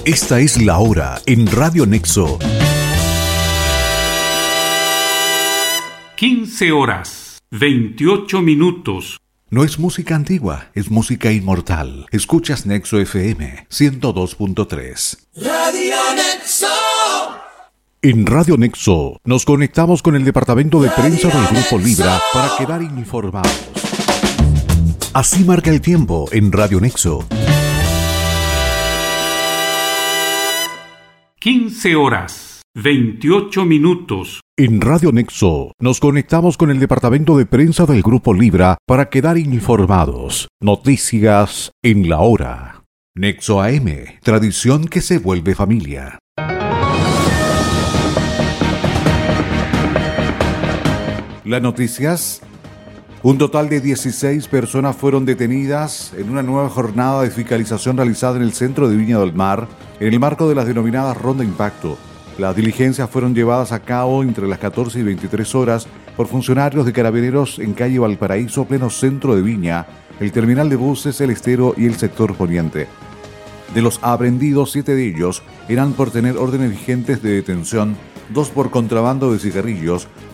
Esta es la hora en Radio Nexo. 15 horas, 28 minutos. No es música antigua, es música inmortal. Escuchas Nexo FM 102.3. Radio Nexo. En Radio Nexo nos conectamos con el departamento de prensa del Grupo Libra para quedar informados. Así marca el tiempo en Radio Nexo. 15 horas, 28 minutos. En Radio Nexo nos conectamos con el departamento de prensa del Grupo Libra para quedar informados. Noticias en la hora. Nexo AM, tradición que se vuelve familia. Las noticias. Un total de 16 personas fueron detenidas en una nueva jornada de fiscalización realizada en el centro de Viña del Mar, en el marco de las denominadas Ronda Impacto. Las diligencias fueron llevadas a cabo entre las 14 y 23 horas por funcionarios de Carabineros en calle Valparaíso, pleno centro de Viña, el terminal de buses, el Estero y el sector poniente. De los aprehendidos, 7 de ellos eran por tener órdenes vigentes de detención, 2 por contrabando de cigarrillos,